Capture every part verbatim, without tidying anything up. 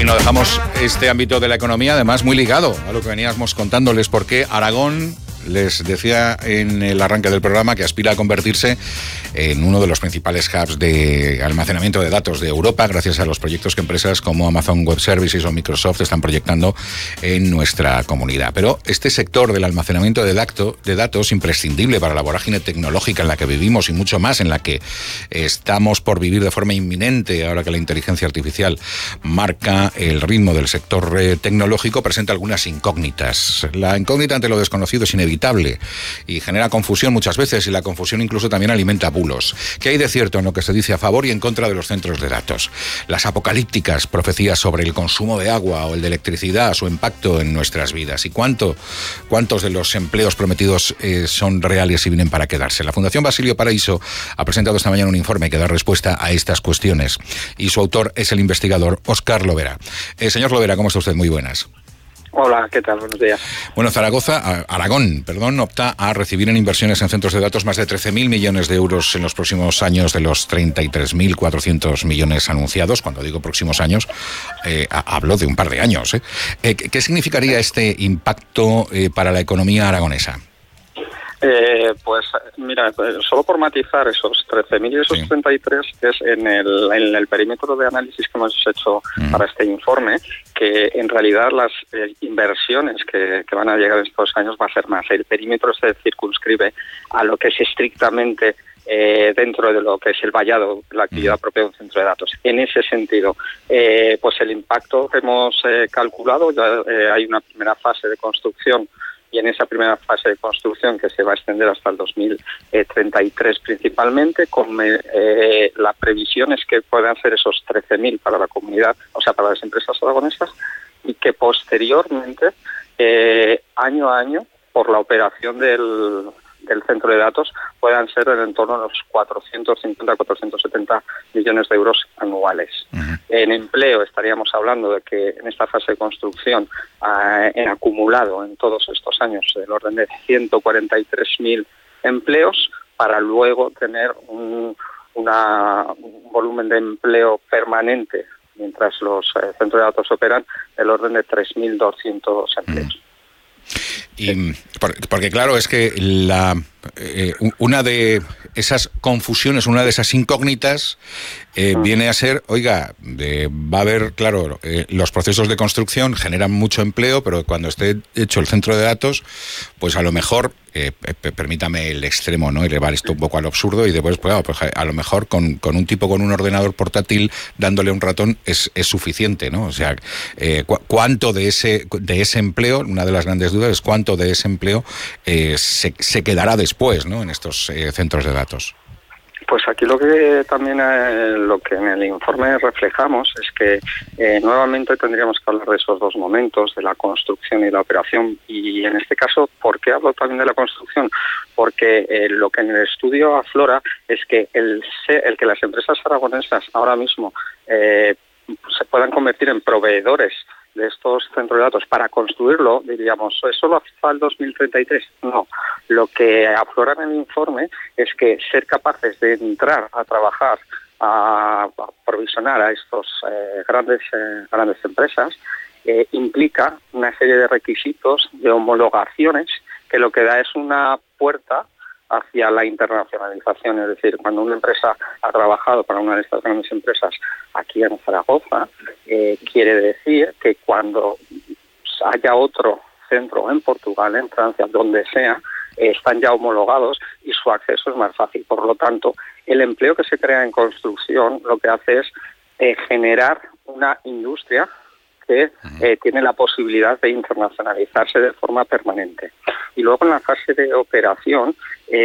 Y no dejamos este ámbito de la economía, además muy ligado a lo que veníamos contándoles, porque Aragón, les decía en el arranque del programa, que aspira a convertirse en uno de los principales hubs de almacenamiento de datos de Europa, gracias a los proyectos que empresas como Amazon Web Services o Microsoft están proyectando en nuestra comunidad. Pero este sector del almacenamiento de, dato, de datos, imprescindible para la vorágine tecnológica en la que vivimos y mucho más en la que estamos por vivir de forma inminente, ahora que la inteligencia artificial marca el ritmo del sector eh, tecnológico, presenta algunas incógnitas. La incógnita ante lo desconocido es inevitable y genera confusión muchas veces, y la confusión incluso también alimenta bulos. ¿Qué hay de cierto en lo que se dice a favor y en contra de los centros de datos? Las apocalípticas profecías sobre el consumo de agua o el de electricidad, su impacto en nuestras vidas, y cuánto, cuántos de los empleos prometidos eh, son reales y vienen para quedarse. La Fundación Basilio Paraíso ha presentado esta mañana un informe que da respuesta a estas cuestiones, y su autor es el investigador Óscar Lovera. Eh, señor Lovera, ¿cómo está usted? Muy buenas. Hola, ¿qué tal? Buenos días. Bueno, Zaragoza, Aragón, perdón, opta a recibir en inversiones en centros de datos más de trece mil millones de euros en los próximos años de los treinta y tres mil cuatrocientos millones anunciados. Cuando digo próximos años, eh, hablo de un par de años. ¿eh? Eh, ¿Qué significaría este impacto eh, para la economía aragonesa? Eh, pues mira, solo por matizar, esos trece mil y esos sí. treinta y tres es en el, en el perímetro de análisis que hemos hecho uh-huh. para este informe, que en realidad las eh, inversiones que, que van a llegar estos años va a ser más. El perímetro se circunscribe a lo que es estrictamente eh, dentro de lo que es el vallado, la actividad uh-huh. propia de un centro de datos. En ese sentido, eh, pues el impacto que hemos eh, calculado, ya eh, hay una primera fase de construcción, y en esa primera fase de construcción, que se va a extender hasta el dos mil treinta y tres principalmente, con eh, la previsión es que puedan ser esos trece mil para la comunidad, o sea, para las empresas aragonesas, y que posteriormente, eh, año a año, por la operación del, del centro de datos, puedan ser en torno a los cuatrocientos cincuenta a cuatrocientos setenta millones de euros anuales. Uh-huh. En empleo estaríamos hablando de que en esta fase de construcción, eh, en acumulado en todos estos años, del orden de ciento cuarenta y tres mil empleos, para luego tener un, una, un volumen de empleo permanente, mientras los eh, centros de datos operan, del orden de tres mil doscientos empleos. Uh-huh. Y porque claro, es que la eh, una de esas confusiones, una de esas incógnitas eh, viene a ser, oiga, de, va a haber, claro, eh, los procesos de construcción generan mucho empleo, pero cuando esté hecho el centro de datos, pues a lo mejor, eh, permítame el extremo, ¿no? Elevar esto un poco al absurdo, y después, pues, pues a lo mejor con, con un tipo con un ordenador portátil dándole un ratón es, es suficiente, ¿no? O sea, eh, cu- cuánto de ese de ese empleo, una de las grandes dudas es cuánto de ese empleo eh, se, se quedará después, ¿no? En estos eh, centros de datos. Pues aquí lo que también eh, lo que en el informe reflejamos es que eh, nuevamente tendríamos que hablar de esos dos momentos, de la construcción y la operación. Y en este caso, ¿por qué hablo también de la construcción? Porque eh, lo que en el estudio aflora es que el, el que las empresas aragonesas ahora mismo eh, se puedan convertir en proveedores de estos centros de datos para construirlo, diríamos, ¿eso lo hace el dos mil treinta y tres? No. Lo que aflora en el informe es que ser capaces de entrar a trabajar, a, a provisionar a estos eh, grandes, eh, grandes empresas, eh, implica una serie de requisitos, de homologaciones, que lo que da es una puerta hacia la internacionalización. Es decir, cuando una empresa ha trabajado para una de estas grandes empresas aquí en Zaragoza, eh, quiere decir que cuando haya otro centro en Portugal, en Francia, donde sea, eh, están ya homologados y su acceso es más fácil. Por lo tanto, el empleo que se crea en construcción lo que hace es eh, generar una industria que eh, tiene la posibilidad de internacionalizarse de forma permanente. Y luego en la fase de operación,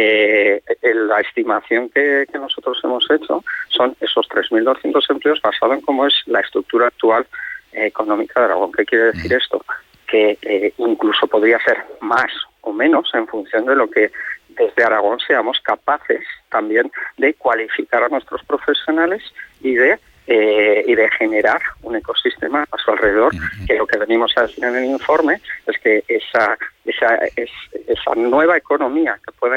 eh, la estimación que, que nosotros hemos hecho son esos tres mil doscientos empleos basado en cómo es la estructura actual eh, económica de Aragón. ¿Qué quiere decir esto? Que eh, incluso podría ser más o menos en función de lo que desde Aragón seamos capaces también de cualificar a nuestros profesionales y de Eh, y de generar un ecosistema a su alrededor, que lo que venimos a decir en el informe es que esa esa es, esa nueva economía que pueda